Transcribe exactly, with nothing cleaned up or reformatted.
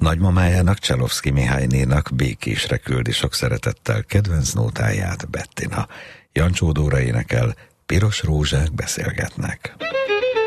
Nagymamájának, Cselovszky Mihálynénak Békésre küldi sok szeretettel kedvenc nótáját Bettina. Jancsó Dóra énekel, Piros rózsák beszélgetnek.